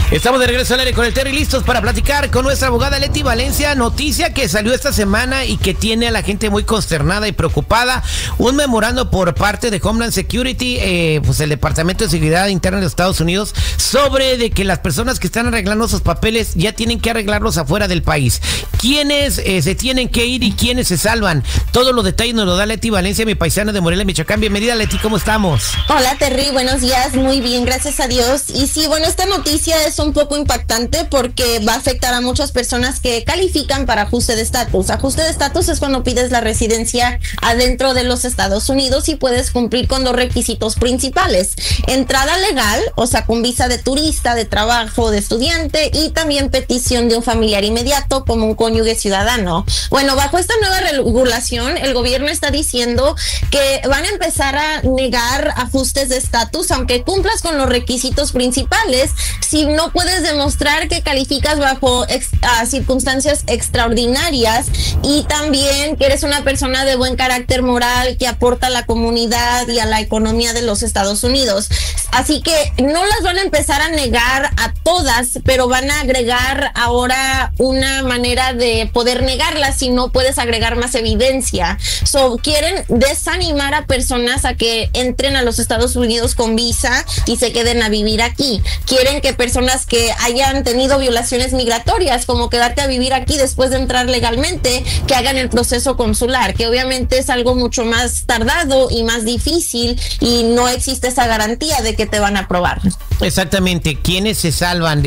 Estamos de regreso al aire con el Terry, listos para platicar con nuestra abogada Leti Valencia. Noticia que salió esta semana y que tiene a la gente muy consternada y preocupada. Un memorando por parte de Homeland Security, pues el Departamento de Seguridad Interna de los Estados Unidos, sobre de que las personas que están arreglando sus papeles ya tienen que arreglarlos afuera del país. ¿Quiénes se tienen que ir y quiénes se salvan? Todos los detalles nos lo da Leti Valencia, mi paisana de Morelia, Michoacán. Bienvenida, Leti, ¿cómo estamos? Hola, Terry, buenos días, muy bien, gracias a Dios. Y sí, bueno, esta noticia es un poco impactante porque va a afectar a muchas personas que califican para ajuste de estatus. Ajuste de estatus es cuando pides la residencia adentro de los Estados Unidos y puedes cumplir con dos requisitos principales: entrada legal, o sea, con visa de turista, de trabajo, de estudiante, y también petición de un familiar inmediato como un cónyuge ciudadano. Bueno, bajo esta nueva regulación, el gobierno está diciendo que van a empezar a negar ajustes de estatus aunque cumplas con los requisitos principales, si no puedes demostrar que calificas bajo circunstancias extraordinarias y también que eres una persona de buen carácter moral que aporta a la comunidad y a la economía de los Estados Unidos. Así que no las van a empezar a negar a todas, pero van a agregar ahora una manera de poder negarlas si no puedes agregar más evidencia. Quieren desanimar a personas a que entren a los Estados Unidos con visa y se queden a vivir aquí. Quieren que personas que hayan tenido violaciones migratorias, como quedarte a vivir aquí después de entrar legalmente, que hagan el proceso consular, que obviamente es algo mucho más tardado y más difícil y no existe esa garantía de que te van a aprobar. Exactamente. ¿Quiénes se salvan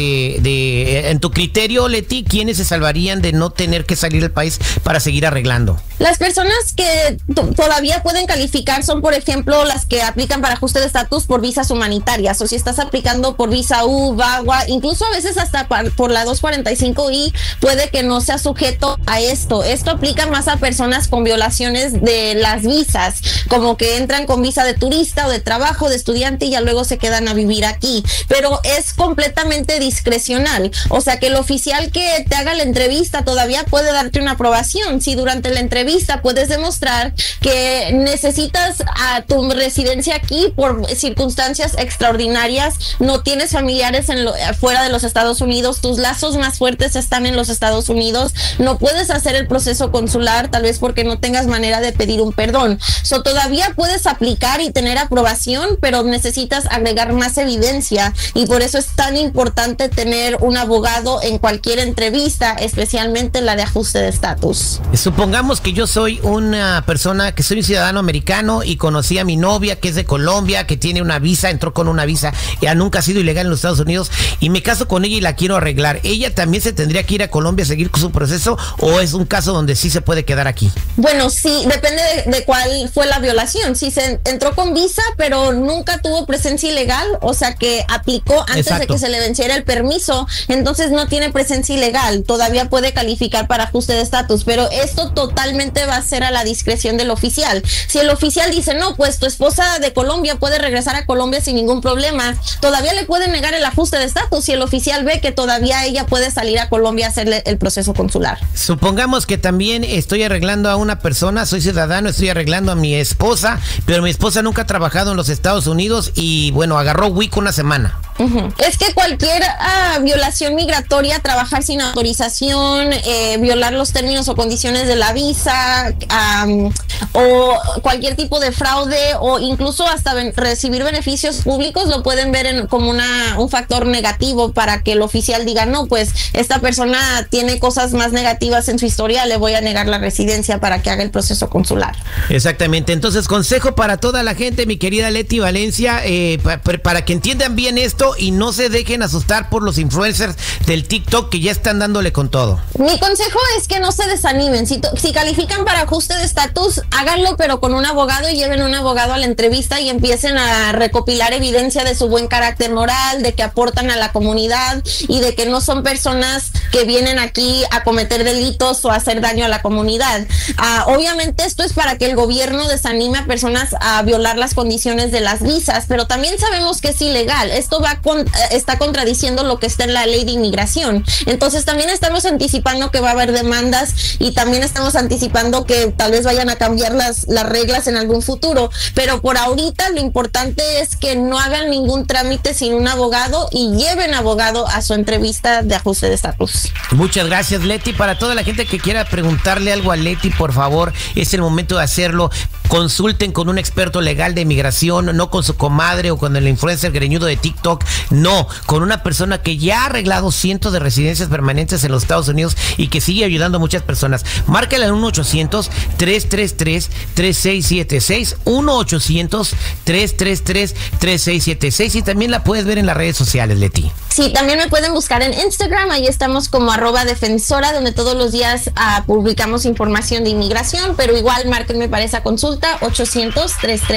en tu criterio, Leti, quiénes se salvarían de no tener que salir del país para seguir arreglando? Las personas que todavía pueden calificar son, por ejemplo, las que aplican para ajuste de estatus por visas humanitarias, o si estás aplicando por visa U, VAWA, incluso a veces hasta por la 245I, puede que no sea sujeto a esto. Esto aplica más a personas con violaciones de las visas, como que entran con visa de turista o de trabajo, de estudiante, y ya luego se quedan a vivir aquí. Pero es completamente discrecional, o sea que el oficial que te haga la entrevista todavía puede darte una aprobación si durante la entrevista puedes demostrar que necesitas a tu residencia aquí por circunstancias extraordinarias, no tienes familiares fuera de los Estados Unidos, tus lazos más fuertes están en los Estados Unidos, no puedes hacer el proceso consular, tal vez porque no tengas manera de pedir un perdón. Todavía puedes aplicar y tener aprobación, pero necesitas agregar más evidencia, y por eso es tan importante tener un abogado en cualquier entrevista, especialmente la de ajuste de estatus. Supongamos que yo soy una persona, que soy un ciudadano americano y conocí a mi novia que es de Colombia, que tiene una visa, entró con una visa, ya nunca ha sido ilegal en los Estados Unidos, y me caso con ella y la quiero arreglar. ¿Ella también se tendría que ir a Colombia a seguir con su proceso, o es un caso donde sí se puede quedar aquí? Bueno, sí, depende de cuál fue la violación. Si se entró con visa pero nunca tuvo presencia ilegal, o sea que aplicó antes de que se le venciera el permiso, entonces no tiene presencia ilegal, todavía puede calificar para ajuste de estatus, pero esto totalmente va a ser a la discreción del oficial. Si el oficial dice, no, pues tu esposa de Colombia puede regresar a Colombia sin ningún problema, todavía le pueden negar el ajuste de estatus si el oficial ve que todavía ella puede salir a Colombia a hacerle el proceso consular. Supongamos que también estoy arreglando a una persona, soy ciudadano, estoy arreglando a mi esposa, pero mi esposa nunca ha trabajado en los Estados Unidos y bueno, agarró WIC una semana. Es que cualquier violación migratoria, trabajar sin autorización, violar los términos o condiciones de la visa, o cualquier tipo de fraude, o incluso hasta recibir beneficios públicos, lo pueden ver como un factor negativo para que el oficial diga, no, pues esta persona tiene cosas más negativas en su historia, le voy a negar la residencia para que haga el proceso consular. Exactamente. Entonces, consejo para toda la gente, mi querida Leti Valencia, para que entiendan bien esto y no se dejen asustar por los influencers del TikTok que ya están dándole con todo. Mi consejo es que no se desanimen. Si califican para ajuste de estatus, háganlo, pero con un abogado, y lleven un abogado a la entrevista y empiecen a recopilar evidencia de su buen carácter moral, de que aportan a la comunidad y de que no son personas que vienen aquí a cometer delitos o a hacer daño a la comunidad. Obviamente esto es para que el gobierno desanime a personas a violar las condiciones de las visas, pero también sabemos que es ilegal. Esto está contradiciendo lo que está en la ley de inmigración. Entonces también estamos anticipando que va a haber demandas y también estamos anticipando que tal vez vayan a cambiar las reglas en algún futuro, pero por ahorita lo importante es que no hagan ningún trámite sin un abogado y lleven abogado a su entrevista de ajuste de estatus. Muchas gracias, Leti. Para toda la gente que quiera preguntarle algo a Leti, por favor, es el momento de hacerlo. Consulten con un experto legal de inmigración, no con su comadre o con el influencer greñudo de TikTok, no, con una persona que ya ha arreglado cientos de residencias permanentes en los Estados Unidos y que sigue ayudando a muchas personas. Márcale al 1-800-333-3676, 1-800-333-3676, y también la puedes ver en las redes sociales, Leti. Sí, también me pueden buscar en Instagram, ahí estamos como @defensora, donde todos los días publicamos información de inmigración, pero igual márquenme para esa consulta, 800-333